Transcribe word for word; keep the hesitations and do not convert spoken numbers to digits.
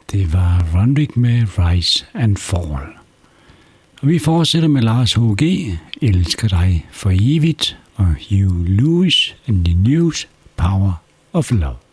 Det var Runrig med Rise and Fall. Og vi fortsætter med Lars H G, Elsker dig for evigt, og Hugh Lewis and the News, Power of Love.